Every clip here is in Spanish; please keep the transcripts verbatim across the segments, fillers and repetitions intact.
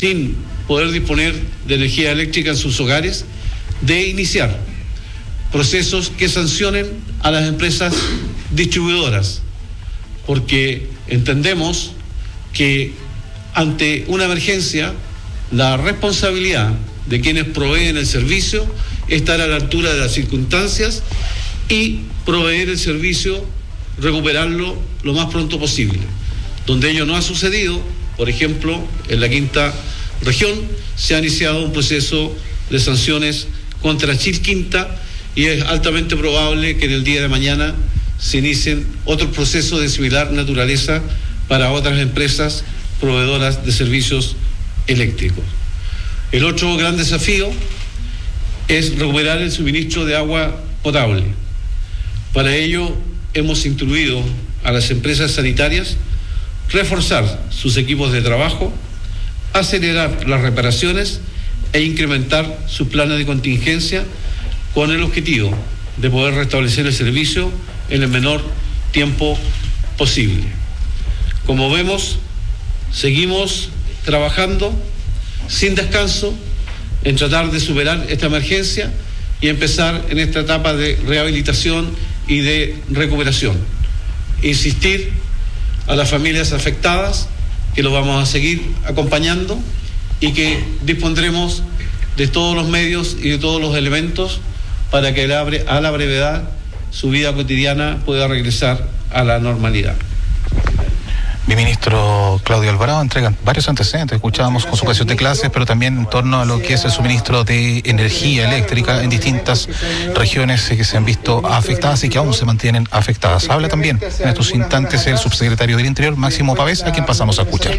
sin poder disponer de energía eléctrica en sus hogares, de iniciar procesos que sancionen a las empresas distribuidoras, porque entendemos que ante una emergencia la responsabilidad de quienes proveen el servicio es estar a la altura de las circunstancias y proveer el servicio, recuperarlo lo más pronto posible. Donde ello no ha sucedido, por ejemplo, en la quinta región se ha iniciado un proceso de sanciones contra Chilquinta y es altamente probable que en el día de mañana se inicien otros procesos de similar naturaleza para otras empresas proveedoras de servicios eléctricos. El otro gran desafío es recuperar el suministro de agua potable. Para ello hemos instruido a las empresas sanitarias reforzar sus equipos de trabajo, acelerar las reparaciones e incrementar sus planes de contingencia con el objetivo de poder restablecer el servicio en el menor tiempo posible. Como vemos, seguimos trabajando sin descanso en tratar de superar esta emergencia y empezar en esta etapa de rehabilitación y de recuperación. Insistir a las familias afectadas que los vamos a seguir acompañando y que dispondremos de todos los medios y de todos los elementos para que a la brevedad su vida cotidiana pueda regresar a la normalidad. Mi ministro Claudio Alvarado entrega varios antecedentes. Escuchábamos con su ocasión de clases, pero también en torno a lo que es el suministro de energía eléctrica en distintas regiones que se han visto afectadas y que aún se mantienen afectadas. Habla también en estos instantes el subsecretario del Interior, Máximo Pavés, a quien pasamos a escuchar.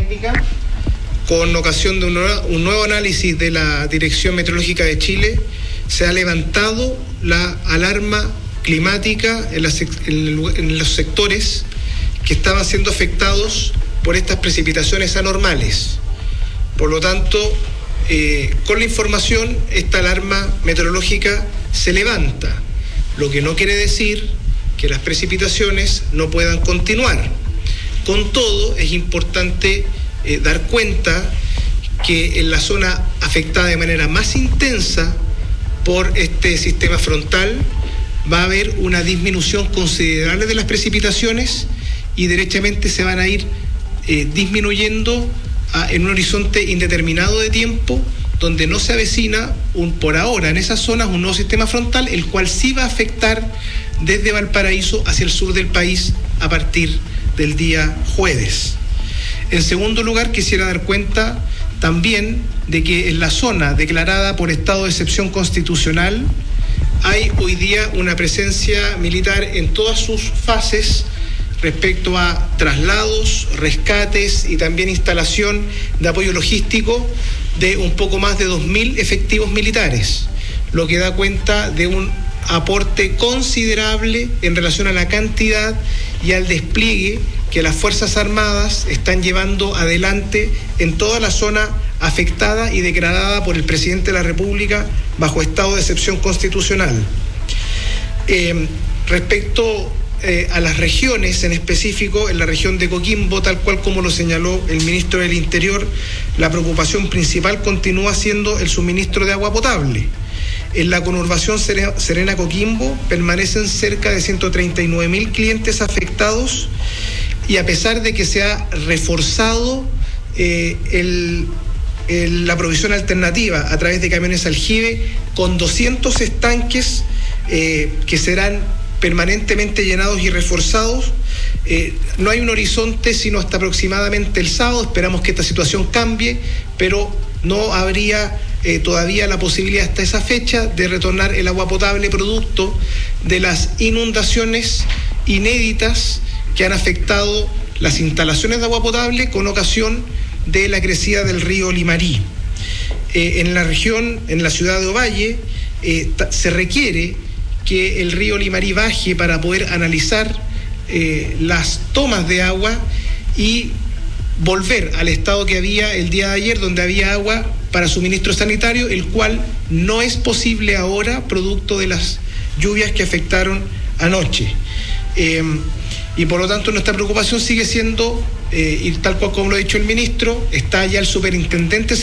Con ocasión de un nuevo, un nuevo análisis de la Dirección Meteorológica de Chile, se ha levantado la alarma climática en, las, en los sectores que estaban siendo afectados por estas precipitaciones anormales. Por lo tanto, eh, con la información, esta alarma meteorológica se levanta, lo que no quiere decir que las precipitaciones no puedan continuar. Con todo, es importante eh, dar cuenta que en la zona afectada de manera más intensa por este sistema frontal va a haber una disminución considerable de las precipitaciones y derechamente se van a ir eh, disminuyendo a, en un horizonte indeterminado de tiempo, donde no se avecina un, por ahora en esas zonas un nuevo sistema frontal, el cual sí va a afectar desde Valparaíso hacia el sur del país a partir del día jueves. En segundo lugar, quisiera dar cuenta también de que en la zona declarada por estado de excepción constitucional hay hoy día una presencia militar en todas sus fases respecto a traslados, rescates y también instalación de apoyo logístico de un poco más de dos mil efectivos militares, lo que da cuenta de un aporte considerable en relación a la cantidad y al despliegue que las Fuerzas Armadas están llevando adelante en toda la zona afectada y declarada por el presidente de la República bajo estado de excepción constitucional. Eh, respecto eh, a las regiones, en específico en la región de Coquimbo, tal cual como lo señaló el ministro del Interior, la preocupación principal continúa siendo el suministro de agua potable. En la conurbación Serena Coquimbo permanecen cerca de ciento treinta y nueve mil clientes afectados, y a pesar de que se ha reforzado eh, el, el, la provisión alternativa a través de camiones aljibe con doscientos estanques eh, que serán permanentemente llenados y reforzados, eh, no hay un horizonte sino hasta aproximadamente el sábado. Esperamos que esta situación cambie, pero no habría eh, todavía la posibilidad hasta esa fecha de retornar el agua potable producto de las inundaciones inéditas que han afectado las instalaciones de agua potable con ocasión de la crecida del río Limarí. Eh, en la región, en la ciudad de Ovalle, eh, se requiere que el río Limarí baje para poder analizar eh, las tomas de agua y volver al estado que había el día de ayer, donde había agua para suministro sanitario, el cual no es posible ahora, producto de las lluvias que afectaron anoche. Eh, Y por lo tanto nuestra preocupación sigue siendo, eh, y tal cual como lo ha dicho el ministro, está ya el superintendente